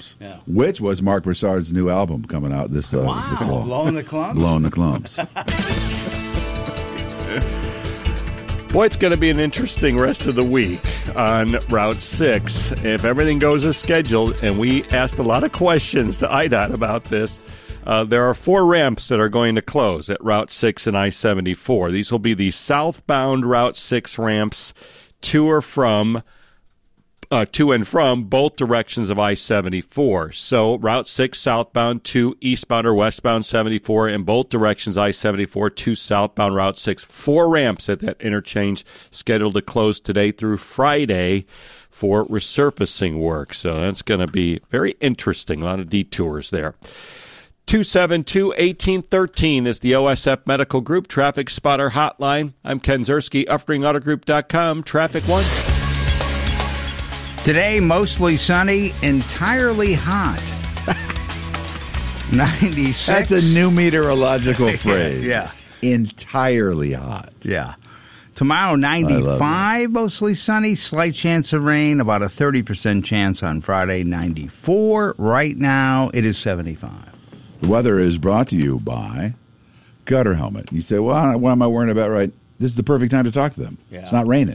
Clumps, which was Mark Broussard's new album coming out this fall. Blowing the Clumps? Blowing the Clumps. Boy, it's going to be an interesting rest of the week on Route 6. If everything goes as scheduled, and we asked a lot of questions to IDOT about this, there are 4 ramps that are going to close at Route 6 and I-74. These will be the southbound Route 6 ramps to and from both directions of I-74. So Route 6 southbound to eastbound or westbound 74, and both directions I-74 to southbound Route 6. 4 ramps at that interchange scheduled to close today through Friday for resurfacing work. So that's going to be very interesting. A lot of detours there. 272-1813 is the OSF Medical Group Traffic Spotter Hotline. I'm Ken Zerski, UpringAutoGroup.com, Traffic 1. Today, mostly sunny, entirely hot. 96. That's a new meteorological phrase. Yeah. Entirely hot. Yeah. Tomorrow, 95, mostly sunny, slight chance of rain, about a 30% chance on Friday, 94. Right now, it is 75. The weather is brought to you by Gutter Helmet. You say, well, what am I worrying about right? This is the perfect time to talk to them. Yeah. It's not raining.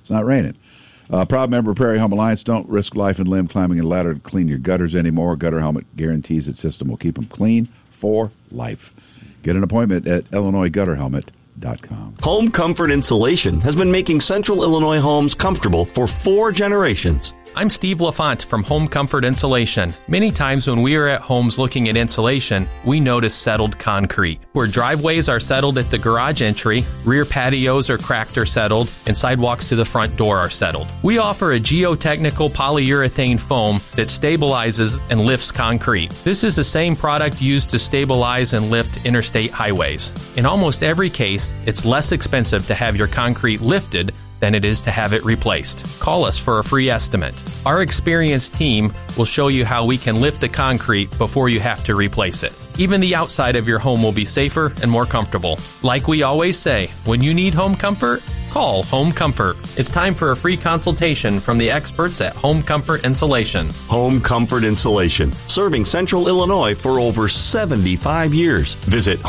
Proud member of Prairie Home Alliance. Don't risk life and limb climbing a ladder to clean your gutters anymore. Gutter Helmet guarantees its system will keep them clean for life. Get an appointment at IllinoisGutterHelmet.com. Home Comfort Insulation has been making Central Illinois homes comfortable for 4 generations. I'm Steve LaFont from Home Comfort Insulation. Many times when we are at homes looking at insulation, we notice settled concrete. Where driveways are settled at the garage entry, rear patios are cracked or settled, and sidewalks to the front door are settled. We offer a geotechnical polyurethane foam that stabilizes and lifts concrete. This is the same product used to stabilize and lift interstate highways. In almost every case, it's less expensive to have your concrete lifted than it is to have it replaced. Call us for a free estimate. Our experienced team will show you how we can lift the concrete before you have to replace it. Even the outside of your home will be safer and more comfortable. Like we always say, when you need home comfort, call Home Comfort. It's time for a free consultation from the experts at Home Comfort Insulation. Home Comfort Insulation, serving Central Illinois for over 75 years. Visit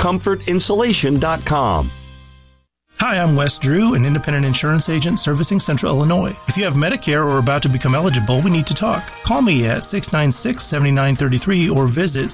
homecomfortinsulation.com. Hi, I'm Wes Drew, an independent insurance agent servicing Central Illinois. If you have Medicare or are about to become eligible, we need to talk. Call me at 696-7933 or visit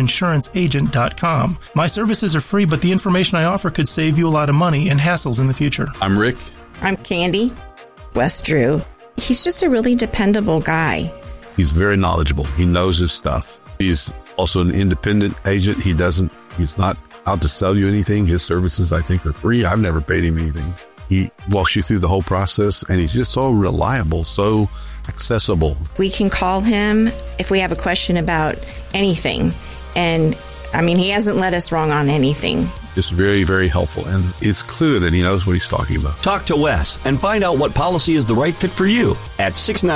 seniorinsuranceagent.com. My services are free, but the information I offer could save you a lot of money and hassles in the future. I'm Rick. I'm Candy. Wes Drew. He's just a really dependable guy. He's very knowledgeable. He knows his stuff. He's also an independent agent. He's not out to sell you anything. His services, I think, are free. I've never paid him anything. He walks you through the whole process, and he's just so reliable, so accessible. We can call him if we have a question about anything. And, he hasn't led us wrong on anything. Just very, very helpful. And it's clear that he knows what he's talking about. Talk to Wes and find out what policy is the right fit for you at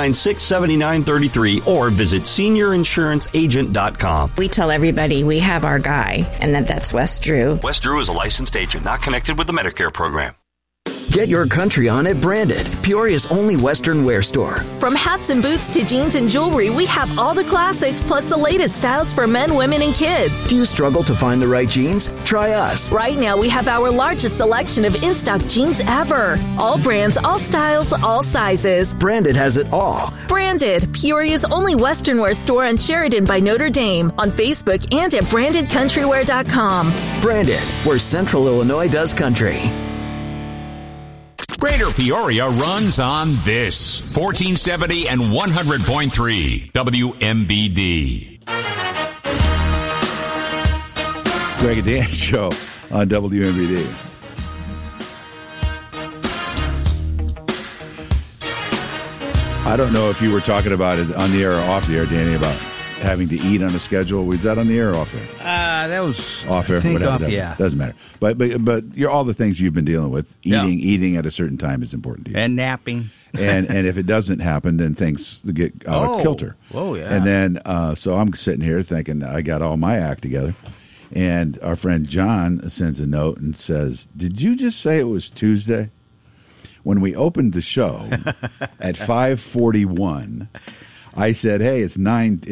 696-7933 or visit seniorinsuranceagent.com. We tell everybody we have our guy, and that's Wes Drew. Wes Drew is a licensed agent, not connected with the Medicare program. Get your country on at Branded, Peoria's only Western wear store. From hats and boots to jeans and jewelry, we have all the classics plus the latest styles for men, women, and kids. Do you struggle to find the right jeans? Try us. Right now, we have our largest selection of in-stock jeans ever. All brands, all styles, all sizes. Branded has it all. Branded, Peoria's only Western wear store on Sheridan by Notre Dame, on Facebook and at brandedcountrywear.com. Branded, where Central Illinois does country. Greater Peoria runs on this 1470 and 100.3 WMBD. Greg and Dan Show on WMBD. I don't know if you were talking about it on the air or off the air, Danny, about having to eat on a schedule. Was that on the air or off air? That was off air. Whatever. Doesn't matter. But you're all the things you've been dealing with. Eating at a certain time is important to you. And napping. and if it doesn't happen, then things get out of kilter. Oh yeah. And then so I'm sitting here thinking I got all my act together, and our friend John sends a note and says, "Did you just say it was Tuesday?" When we opened the show at 5:41, I said, "Hey, it's 9."